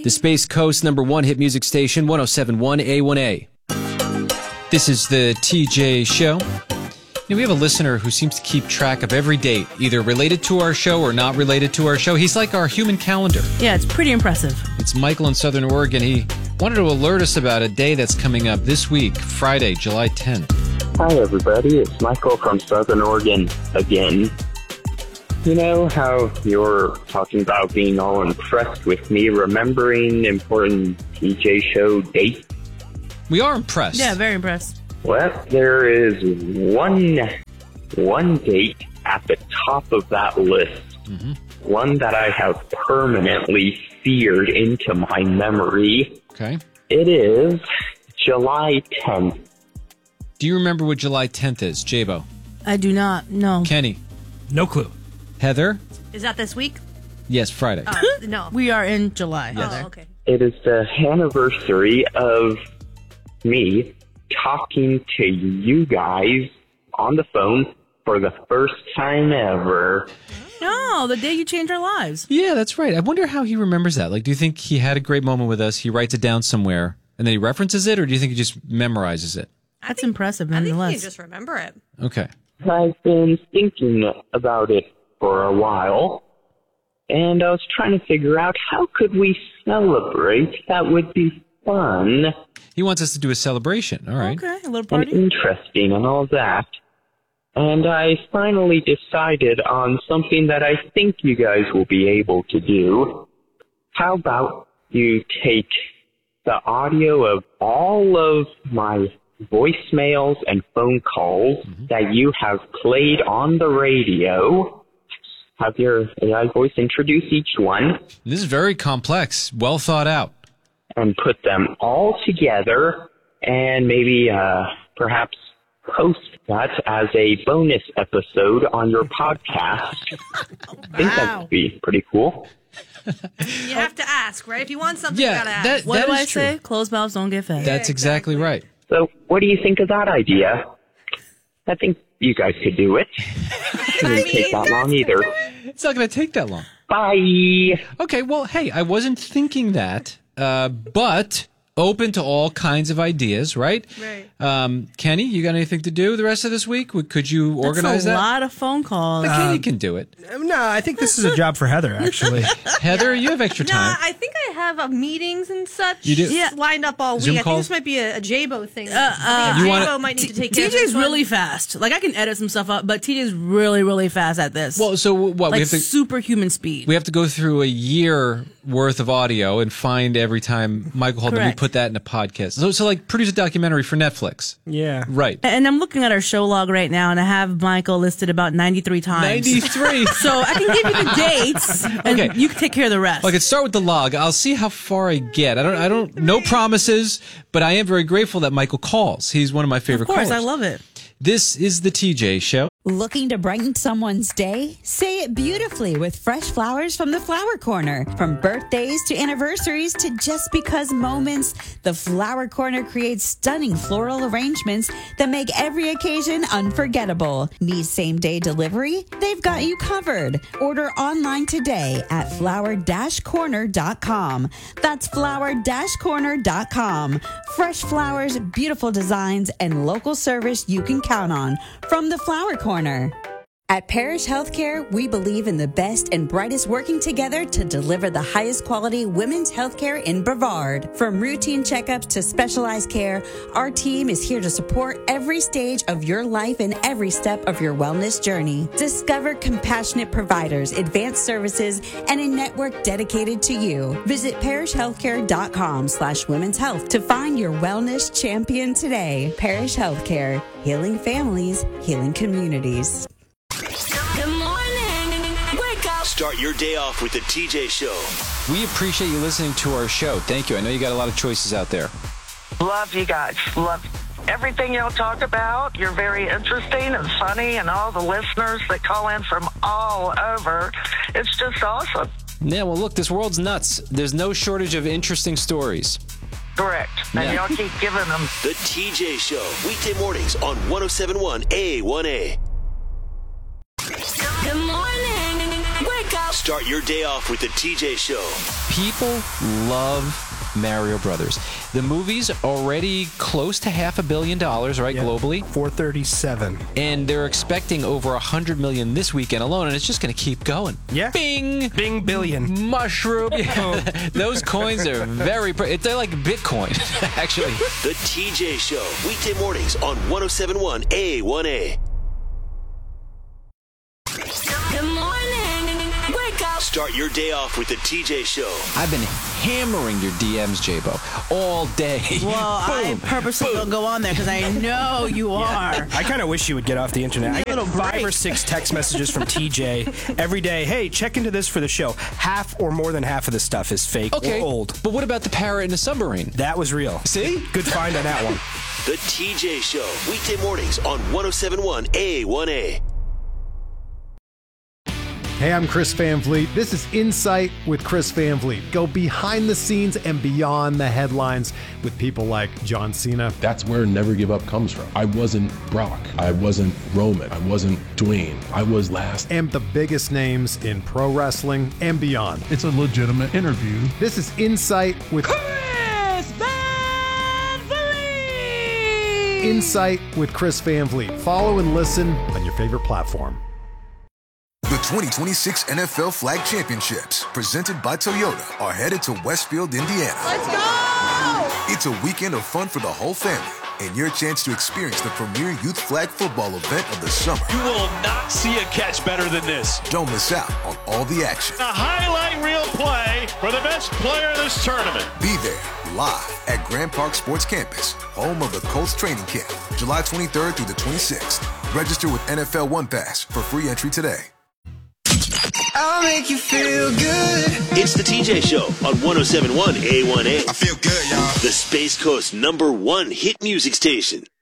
The Space Coast #1 hit music station, 107.1 A1A. This is the TJ Show. We have a listener who seems to keep track of every date, either related to our show or not related to our show. He's like our human calendar. Yeah, it's pretty impressive. It's Michael in Southern Oregon. He wanted to alert us about a day that's coming up this week, Friday, July 10th. Hi, everybody. It's Michael from Southern Oregon again. You know how you're talking about being all impressed with me, remembering important TJ Show dates? We are impressed. Yeah, very impressed. Well, there is one date at the top of that list. Mm-hmm. One that I have permanently seared into my memory. Okay. It is July 10th. Do you remember what July 10th is, Jabo? I do not, no. Kenny? No clue. Heather? Is that this week? Yes, Friday. No. We are in July. Yes. Oh, okay. It is the anniversary of me talking to you guys on the phone for the first time ever. No, the day you changed our lives. Yeah, that's right. I wonder how he remembers that. Like, do you think he had a great moment with us, he writes it down somewhere, and then he references it, or do you think he just memorizes it? That's impressive, I think nonetheless. you just remember it. Okay. I've been thinking about it for a while, and I was trying to figure out how could we celebrate that would be fun. He wants us to do a celebration. All right. Okay, a little And party. interesting and all that. And I finally decided on something that I think you guys will be able to do. How about you take the audio of all of my voicemails and phone calls that you have played on the radio, have your AI voice introduce each one, This is very complex, well thought out. and put them all together, and maybe perhaps post that as a bonus episode on your podcast. I think that would be pretty cool. You have to ask, right? If you want something, Yeah, you gotta ask. What do is I true. say? Closed mouths don't get fed. That's exactly right. So what do you think of that idea? I think you guys could do it. It wouldn't take that long either. It's not going to take that long. Bye. Okay, well, hey, I wasn't thinking that, but open to all kinds of ideas, right? Right. Kenny, you got anything to do the rest of this week? Could you organize That's a that? lot of phone calls. But Kenny can do it. No, I think this is a job for Heather, actually. Heather, you have extra No, time. I think I have meetings and such You do? Yeah. lined up all Zoom week. I calls? think this might be a Jabo thing. You I think wanna- Jabo might need to take care of TJ's this one. really fast. Like, I can edit some stuff up, but TJ's really, really fast at this. Well, so what? like superhuman speed. We have to go through a year worth of audio and find every time Michael Holden, we Correct. put that in a podcast. So like produce a documentary for Netflix. Yeah. Right. And I'm looking at our show log right now, and I have Michael listed about 93 times. 93. So I can give you the dates, and Okay. you can take care of the rest. Well, I could start with the log. I'll see how far I get. I don't, no promises, but I am very grateful that Michael calls. He's one of my favorite Of course, callers. I love it. This is the TJ Show. Looking to brighten someone's day? Say it beautifully with fresh flowers from the Flower Corner. From birthdays to anniversaries to just because moments, the Flower Corner creates stunning floral arrangements that make every occasion unforgettable. Need same-day delivery? They've got you covered. Order online today at flower-corner.com. That's flower-corner.com. Fresh flowers, beautiful designs, and local service you can count on from the Flower Corner. At Parish Healthcare, we believe in the best and brightest working together to deliver the highest quality women's healthcare in Brevard. From routine checkups to specialized care, our team is here to support every stage of your life and every step of your wellness journey. Discover compassionate providers, advanced services, and a network dedicated to you. Visit parishhealthcare.com/women's health to find your wellness champion today. Parish Healthcare, healing families, healing communities. Good morning. Wake up. Start your day off with the TJ Show. We appreciate you listening to our show. Thank you. I know you got a lot of choices out there. Love you guys. Love everything y'all talk about. You're very interesting and funny, and all the listeners that call in from all over. It's just awesome. Yeah, well, look, this world's nuts. There's no shortage of interesting stories. Correct. And Yeah. y'all keep giving them. The TJ Show. Weekday mornings on 107.1 A1A. Good morning. Wake up. Start your day off with the TJ Show. People love Mario Brothers. The movie's already close to $500 million, right, globally? 437. And they're expecting over 100 million this weekend alone, and it's just going to keep going. Yeah. Bing! Bing billion. Mushroom. Those coins are they're like Bitcoin, actually. The TJ Show, weekday mornings on 107.1 A1A. Good morning. Wake up. Start your day off with the TJ Show. I've been hammering your DMs, J-Bo, all day. Well, I purposely don't go on there because I know you are. I kind of wish you would get off the internet. I get 5 or 6 text messages from TJ every day. Hey, check into this for the show. Half or more than half of the stuff is fake or old. But what about the parrot in the submarine? That was real. See? Good find on that one. The TJ Show, weekday mornings on 107.1 A1A. Hey, I'm Chris Van Vliet. This is Insight with Chris Van Vliet. Go behind the scenes and beyond the headlines with people like John Cena. That's where Never Give Up comes from. I wasn't Brock. I wasn't Roman. I wasn't Dwayne. I was last. And the biggest names in pro wrestling and beyond. It's a legitimate interview. This is Insight with Chris Van Vliet. Insight with Chris Van Vliet. Follow and listen on your favorite platform. The 2026 NFL Flag Championships, presented by Toyota, are headed to Westfield, Indiana. Let's go! It's a weekend of fun for the whole family and your chance to experience the premier youth flag football event of the summer. You will not see a catch better than this. Don't miss out on all the action. A highlight reel play for the best player in this tournament. Be there live at Grand Park Sports Campus, home of the Colts training camp, July 23rd through the 26th. Register with NFL One Pass for free entry today. I'll make you feel good. It's the TJ Show on 107.1 A1A. I feel good, y'all. The Space Coast #1 hit music station.